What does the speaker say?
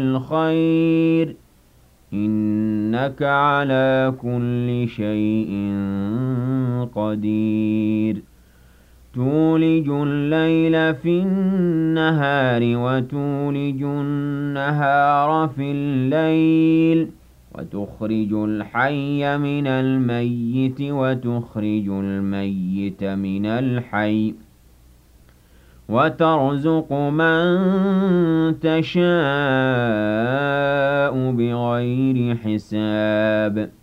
الخير إنك على كل شيء قدير تولج الليل في النهار وتولج النهار في الليل وتخرج الحي من الميت وتخرج الميت من الحي وترزق من تشاء بغير حساب